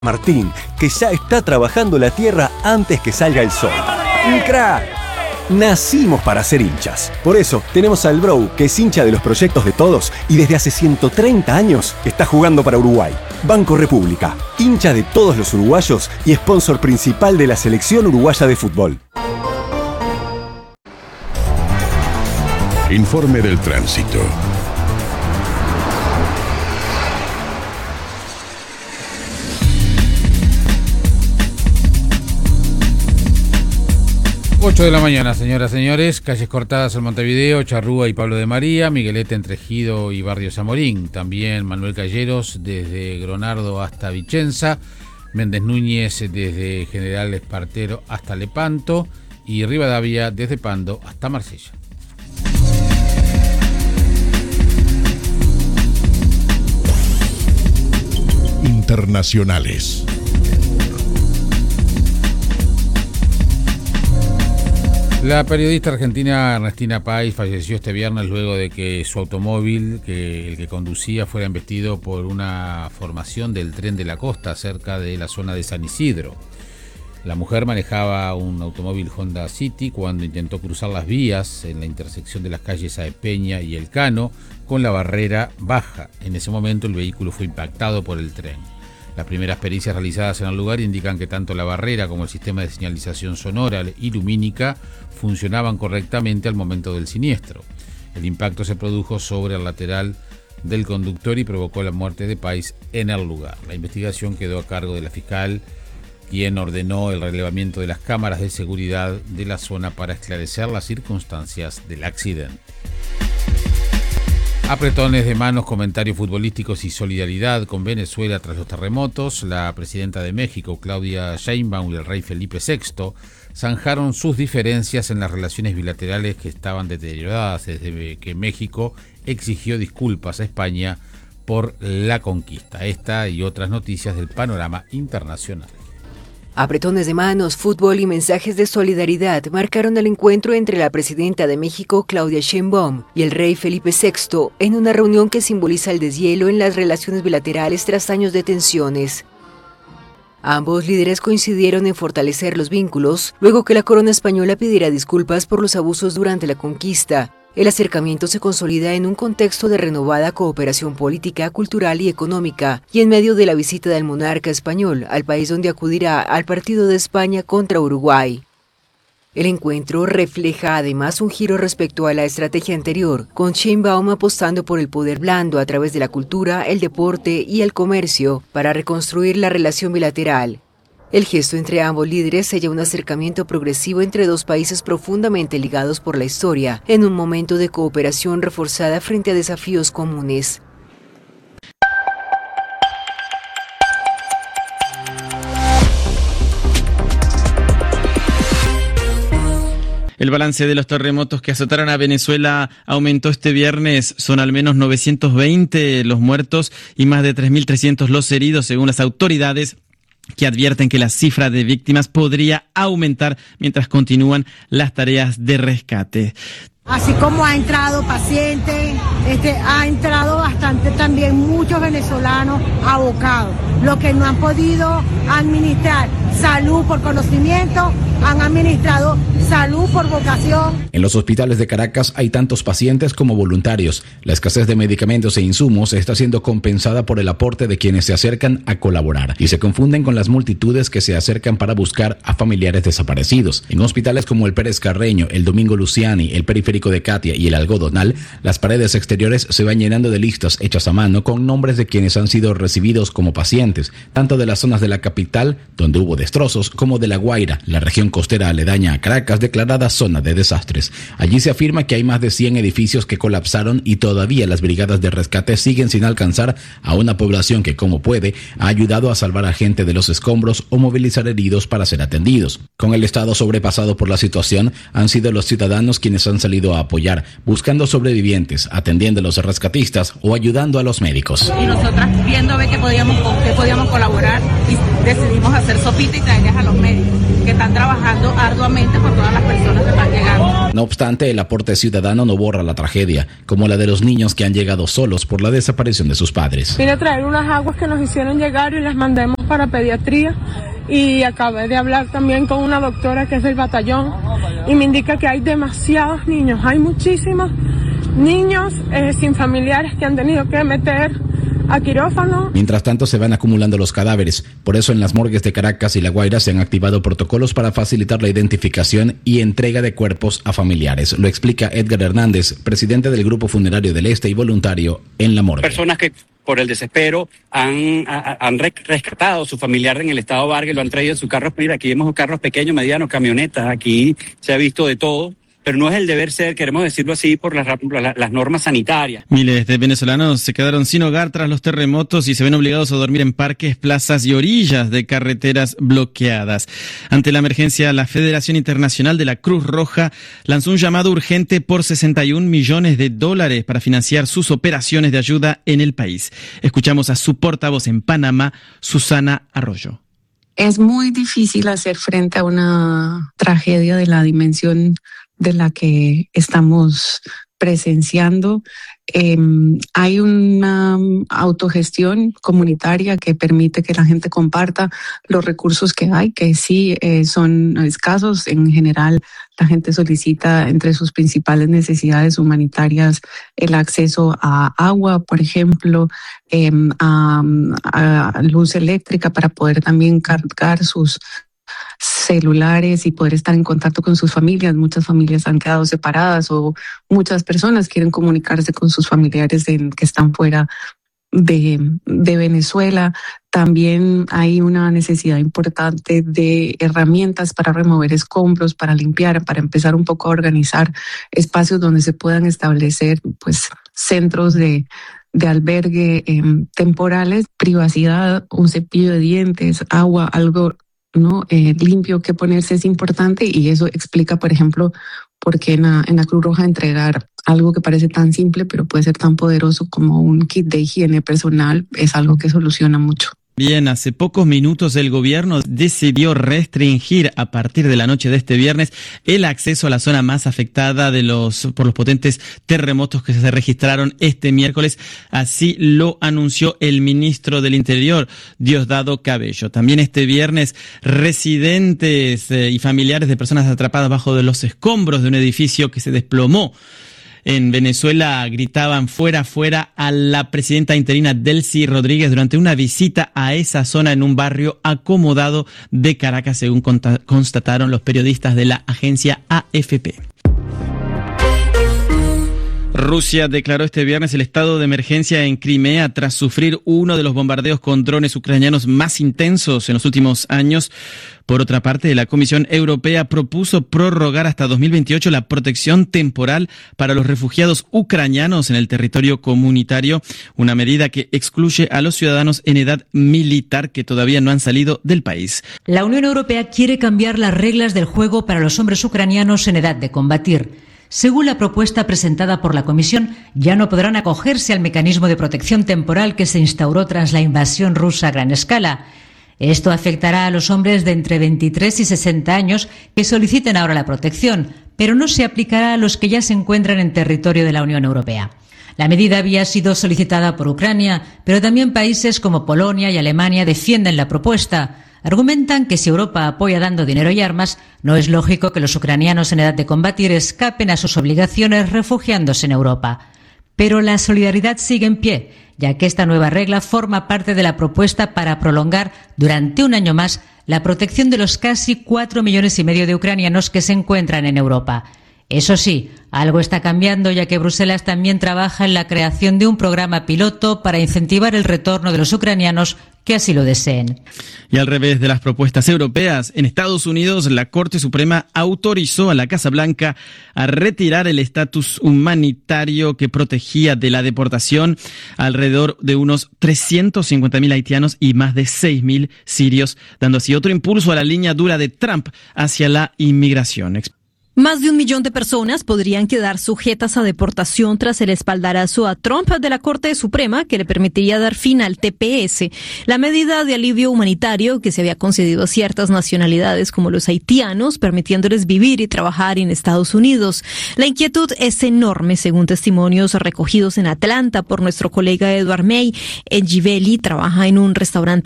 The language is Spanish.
Martín, que ya está trabajando la tierra antes que salga el sol. ¡Un crack! Nacimos para ser hinchas. Por eso tenemos al Bro, que es hincha de los proyectos de todos y desde hace 130 años está jugando para Uruguay. Banco República, hincha de todos los uruguayos y sponsor principal de la selección uruguaya de fútbol. Informe del tránsito. Ocho de la mañana, señoras y señores. Calles cortadas en Montevideo, Charrúa y Pablo de María, Miguelete entre Ejido y Barrio Zamorín. También Manuel Calleros desde Gronardo hasta Vicenza, Méndez Núñez desde General Espartero hasta Lepanto y Rivadavia desde Pando hasta Marsella. Internacionales. La periodista argentina Ernestina Pais falleció este viernes luego de que su automóvil, el que conducía, fuera embestido por una formación del Tren de la Costa cerca de la zona de San Isidro. La mujer manejaba un automóvil Honda City cuando intentó cruzar las vías en la intersección de las calles Aepeña y Elcano con la barrera baja. En ese momento el vehículo fue impactado por el tren. Las primeras pericias realizadas en el lugar indican que tanto la barrera como el sistema de señalización sonora y lumínica funcionaban correctamente al momento del siniestro. El impacto se produjo sobre el lateral del conductor y provocó la muerte de Pais en el lugar. La investigación quedó a cargo de la fiscal, quien ordenó el relevamiento de las cámaras de seguridad de la zona para esclarecer las circunstancias del accidente. Apretones de manos, comentarios futbolísticos y solidaridad con Venezuela tras los terremotos. La presidenta de México, Claudia Sheinbaum, y el rey Felipe VI zanjaron sus diferencias en las relaciones bilaterales que estaban deterioradas desde que México exigió disculpas a España por la conquista. Esta y otras noticias del panorama internacional. Apretones de manos, fútbol y mensajes de solidaridad marcaron el encuentro entre la presidenta de México, Claudia Sheinbaum, y el rey Felipe VI en una reunión que simboliza el deshielo en las relaciones bilaterales tras años de tensiones. Ambos líderes coincidieron en fortalecer los vínculos luego que la corona española pidiera disculpas por los abusos durante la conquista. El acercamiento se consolida en un contexto de renovada cooperación política, cultural y económica, y en medio de la visita del monarca español al país donde acudirá al partido de España contra Uruguay. El encuentro refleja además un giro respecto a la estrategia anterior, con Sheinbaum apostando por el poder blando a través de la cultura, el deporte y el comercio para reconstruir la relación bilateral. El gesto entre ambos líderes sella un acercamiento progresivo entre dos países profundamente ligados por la historia, en un momento de cooperación reforzada frente a desafíos comunes. El balance de los terremotos que azotaron a Venezuela aumentó este viernes. Son al menos 920 los muertos y más de 3.300 los heridos, según las autoridades, que advierten que la cifra de víctimas podría aumentar mientras continúan las tareas de rescate. Así como ha entrado pacientes, ha entrado bastante también muchos venezolanos abocados, los que no han podido administrar salud por conocimiento, han administrado salud por vocación. En los hospitales de Caracas hay tantos pacientes como voluntarios. La escasez de medicamentos e insumos está siendo compensada por el aporte de quienes se acercan a colaborar y se confunden con las multitudes que se acercan para buscar a familiares desaparecidos. En hospitales como el Pérez Carreño, el Domingo Luciani, el Periférico de Catia y el Algodonal, las paredes exteriores se van llenando de listas hechas a mano con nombres de quienes han sido recibidos como pacientes, tanto de las zonas de la capital, donde hubo destrozos, como de La Guaira, la región costera aledaña a Caracas, declarada zona de desastres. Allí se afirma que hay más de 100 edificios que colapsaron y todavía las brigadas de rescate siguen sin alcanzar a una población que, como puede, ha ayudado a salvar a gente de los escombros o movilizar heridos para ser atendidos. Con el estado sobrepasado por la situación, han sido los ciudadanos quienes han salido a apoyar, buscando sobrevivientes, atendiendo a los rescatistas o ayudando a los médicos. Y nosotras viendo a ver que podíamos colaborar y decidimos hacer sopita y traerlas a los médicos, que están trabajando arduamente por todas las personas que están llegando. No obstante, el aporte ciudadano no borra la tragedia, como la de los niños que han llegado solos por la desaparición de sus padres. Vine a traer unas aguas que nos hicieron llegar y las mandamos para pediatría, y acabé de hablar también con una doctora que es del batallón y me indica que hay demasiados niños, hay muchísimos niños sin familiares que han tenido que meter a quirófano. Mientras tanto, se van acumulando los cadáveres. Por eso, en las morgues de Caracas y La Guaira se han activado protocolos para facilitar la identificación y entrega de cuerpos a familiares. Lo explica Edgar Hernández, presidente del Grupo Funerario del Este y voluntario en la morgue. Personas que por el desespero han rescatado a su familiar en el estado Vargas y lo han traído en sus carros. Mira, aquí vemos carros pequeños, medianos, camionetas. Aquí se ha visto de todo. Pero no es el deber ser, queremos decirlo así, por las normas sanitarias. Miles de venezolanos se quedaron sin hogar tras los terremotos y se ven obligados a dormir en parques, plazas y orillas de carreteras bloqueadas. Ante la emergencia, la Federación Internacional de la Cruz Roja lanzó un llamado urgente por $61 millones para financiar sus operaciones de ayuda en el país. Escuchamos a su portavoz en Panamá, Susana Arroyo. Es muy difícil hacer frente a una tragedia de la dimensión de la que estamos presenciando. Hay una autogestión comunitaria que permite que la gente comparta los recursos que hay, que sí son escasos. En general, la gente solicita entre sus principales necesidades humanitarias el acceso a agua, por ejemplo, a luz eléctrica para poder también cargar sus celulares y poder estar en contacto con sus familias. Muchas familias han quedado separadas o muchas personas quieren comunicarse con sus familiares que están fuera de Venezuela. También hay una necesidad importante de herramientas para remover escombros, para limpiar, para empezar un poco a organizar espacios donde se puedan establecer pues centros de albergue temporales, privacidad, un cepillo de dientes, agua, algo limpio que ponerse es importante, y eso explica, por ejemplo, por qué en la Cruz Roja entregar algo que parece tan simple pero puede ser tan poderoso como un kit de higiene personal es algo que soluciona mucho. Bien, hace pocos minutos el gobierno decidió restringir a partir de la noche de este viernes el acceso a la zona más afectada por los potentes terremotos que se registraron este miércoles. Así lo anunció el ministro del Interior, Diosdado Cabello. También este viernes, residentes y familiares de personas atrapadas bajo de los escombros de un edificio que se desplomó en Venezuela gritaban fuera, fuera a la presidenta interina Delcy Rodríguez durante una visita a esa zona en un barrio acomodado de Caracas, según constataron los periodistas de la agencia AFP. Rusia declaró este viernes el estado de emergencia en Crimea tras sufrir uno de los bombardeos con drones ucranianos más intensos en los últimos años. Por otra parte, la Comisión Europea propuso prorrogar hasta 2028 la protección temporal para los refugiados ucranianos en el territorio comunitario, una medida que excluye a los ciudadanos en edad militar que todavía no han salido del país. La Unión Europea quiere cambiar las reglas del juego para los hombres ucranianos en edad de combatir. Según la propuesta presentada por la Comisión, ya no podrán acogerse al mecanismo de protección temporal que se instauró tras la invasión rusa a gran escala. Esto afectará a los hombres de entre 23 y 60 años que soliciten ahora la protección, pero no se aplicará a los que ya se encuentran en territorio de la Unión Europea. La medida había sido solicitada por Ucrania, pero también países como Polonia y Alemania defienden la propuesta. Argumentan que si Europa apoya dando dinero y armas, no es lógico que los ucranianos en edad de combatir escapen a sus obligaciones refugiándose en Europa. Pero la solidaridad sigue en pie, ya que esta nueva regla forma parte de la propuesta para prolongar durante un año más la protección de los casi 4,5 millones de ucranianos que se encuentran en Europa. Eso sí, algo está cambiando, ya que Bruselas también trabaja en la creación de un programa piloto para incentivar el retorno de los ucranianos que así lo deseen. Y al revés de las propuestas europeas, en Estados Unidos la Corte Suprema autorizó a la Casa Blanca a retirar el estatus humanitario que protegía de la deportación alrededor de unos 350.000 haitianos y más de 6.000 sirios, dando así otro impulso a la línea dura de Trump hacia la inmigración. Más de 1 millón de personas podrían quedar sujetas a deportación tras el espaldarazo a Trump de la Corte Suprema que le permitiría dar fin al TPS, la medida de alivio humanitario que se había concedido a ciertas nacionalidades como los haitianos, permitiéndoles vivir y trabajar en Estados Unidos. La inquietud es enorme, según testimonios recogidos en Atlanta por nuestro colega Edward May. Edgiveli trabaja en un restaurante